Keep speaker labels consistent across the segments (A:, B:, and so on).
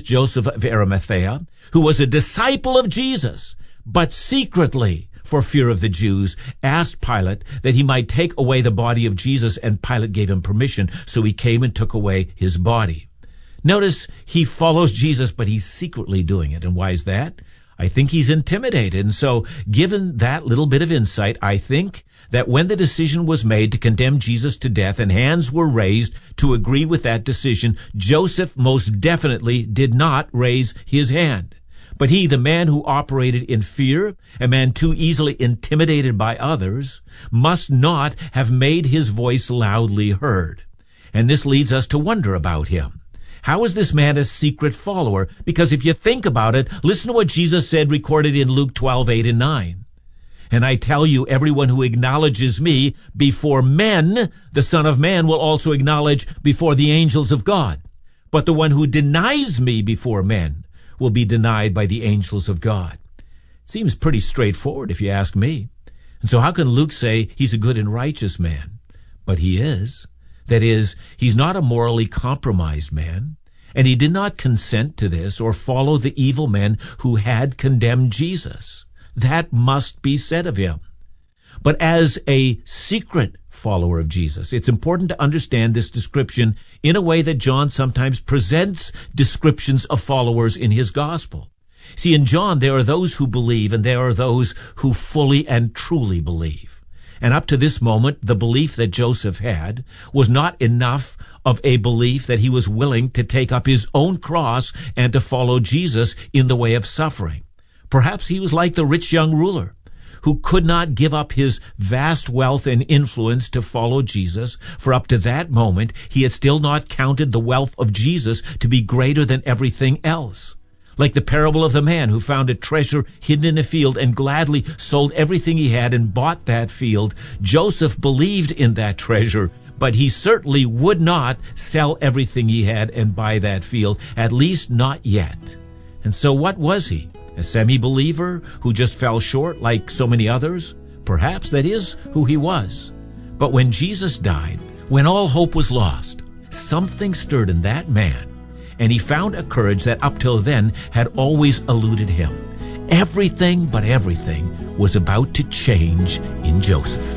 A: Joseph of Arimathea, who was a disciple of Jesus, but secretly, for fear of the Jews, asked Pilate that he might take away the body of Jesus, and Pilate gave him permission, so he came and took away his body. Notice he follows Jesus, but he's secretly doing it. And why is that? I think he's intimidated. And so, given that little bit of insight, I think that when the decision was made to condemn Jesus to death and hands were raised to agree with that decision, Joseph most definitely did not raise his hand. But he, the man who operated in fear, a man too easily intimidated by others, must not have made his voice loudly heard. And this leads us to wonder about him. How is this man a secret follower? Because if you think about it, listen to what Jesus said recorded in Luke 12:8 and 9. And I tell you, everyone who acknowledges me before men, the Son of Man will also acknowledge before the angels of God. But the one who denies me before men will be denied by the angels of God. It seems pretty straightforward if you ask me. And so how can Luke say he's a good and righteous man? But he is. That is, he's not a morally compromised man, and he did not consent to this or follow the evil men who had condemned Jesus. That must be said of him. But as a secret follower of Jesus, it's important to understand this description in a way that John sometimes presents descriptions of followers in his gospel. See, in John, there are those who believe, and there are those who fully and truly believe. And up to this moment, the belief that Joseph had was not enough of a belief that he was willing to take up his own cross and to follow Jesus in the way of suffering. Perhaps he was like the rich young ruler who could not give up his vast wealth and influence to follow Jesus, for up to that moment he had still not counted the wealth of Jesus to be greater than everything else. Like the parable of the man who found a treasure hidden in a field and gladly sold everything he had and bought that field, Joseph believed in that treasure, but he certainly would not sell everything he had and buy that field, at least not yet. And so what was he? A semi-believer who just fell short like so many others? Perhaps that is who he was. But when Jesus died, when all hope was lost, something stirred in that man, and he found a courage that up till then had always eluded him. Everything but everything was about to change in Joseph.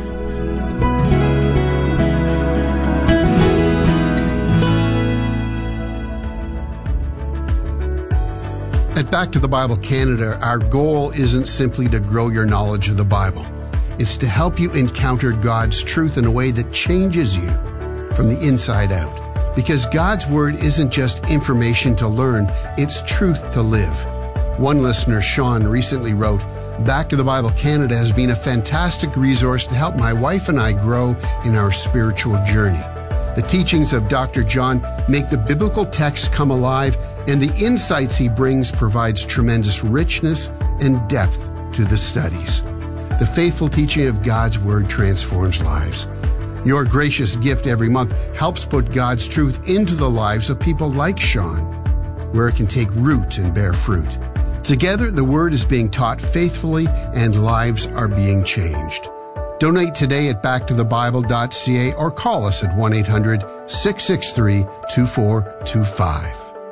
B: At Back to the Bible Canada, our goal isn't simply to grow your knowledge of the Bible. It's to help you encounter God's truth in a way that changes you from the inside out. Because God's Word isn't just information to learn, it's truth to live. One listener, Sean, recently wrote, Back to the Bible Canada has been a fantastic resource to help my wife and I grow in our spiritual journey. The teachings of Dr. John make the biblical text come alive, and the insights he brings provides tremendous richness and depth to the studies. The faithful teaching of God's Word transforms lives. Your gracious gift every month helps put God's truth into the lives of people like Sean, where it can take root and bear fruit. Together, the Word is being taught faithfully and lives are being changed. Donate today at backtothebible.ca or call us at 1-800-663-2425.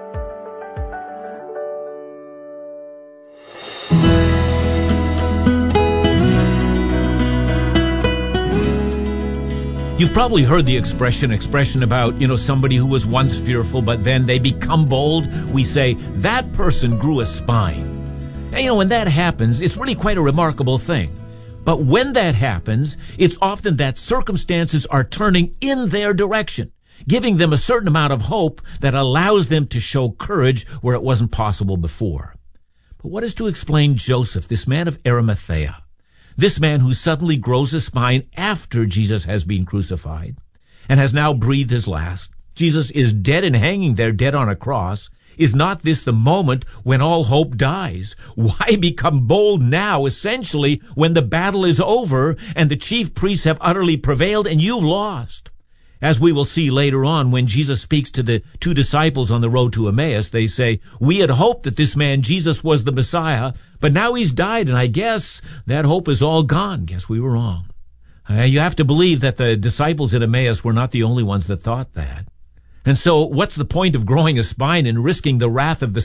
A: You've probably heard the expression about, somebody who was once fearful, but then they become bold. We say, that person grew a spine. And when that happens, it's really quite a remarkable thing. But when that happens, it's often that circumstances are turning in their direction, giving them a certain amount of hope that allows them to show courage where it wasn't possible before. But what is to explain Joseph, this man of Arimathea? This man who suddenly grows a spine after Jesus has been crucified and has now breathed his last. Jesus is dead and hanging there, dead on a cross. Is not this the moment when all hope dies? Why become bold now, essentially, when the battle is over and the chief priests have utterly prevailed and you've lost? As we will see later on, when Jesus speaks to the two disciples on the road to Emmaus, they say, we had hoped that this man Jesus was the Messiah, but now he's died, and I guess that hope is all gone. Guess we were wrong. You have to believe that the disciples at Emmaus were not the only ones that thought that. And so what's the point of growing a spine and risking the wrath of the